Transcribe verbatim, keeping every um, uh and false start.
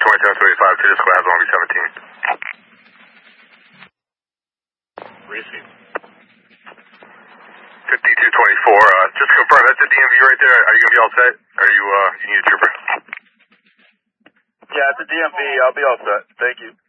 twenty-seven thirty-five to Disco has Long Beach seventeen. Receive. fifty-two twenty-four, uh, just confirm, that's the D M V right there. Are you going to be all set? Are you, uh, you need a trooper? Yeah, it's a D M V. I'll be all set. Thank you.